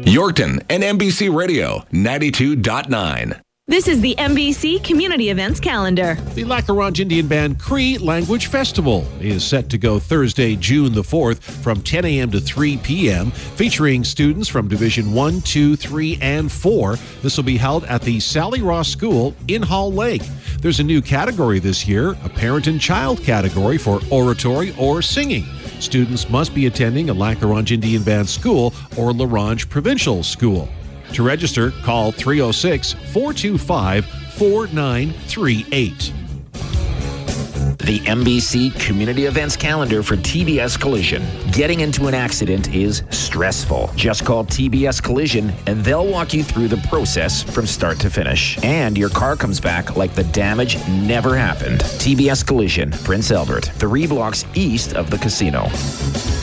Yorkton and NBC Radio 92.9. This is the NBC Community Events Calendar. The Lac La Ronge Indian Band Cree Language Festival is set to go Thursday, June the 4th from 10 a.m. to 3 p.m., featuring students from Division 1, 2, 3, and 4. This will be held at the Sally Ross School in Hall Lake. There's a new category this year, a parent and child category for oratory or singing. Students must be attending a Lac La Ronge Indian Band School or La Ronge Provincial School. To register, call 306-425-4938. The NBC Community Events Calendar for TBS Collision. Getting into an accident is stressful. Just call TBS Collision and they'll walk you through the process from start to finish. And your car comes back like the damage never happened. TBS Collision, Prince Albert, 3 blocks east of the casino.